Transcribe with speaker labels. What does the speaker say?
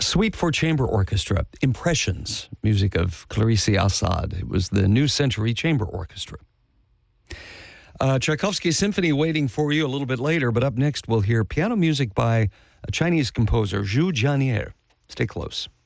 Speaker 1: Suite for Chamber Orchestra, Impressions, music of Clarice Assad. It was the New Century Chamber Orchestra. Tchaikovsky Symphony waiting for you a little bit later, but up next we'll hear piano music by a Chinese composer, Zhu Jianier. Stay close.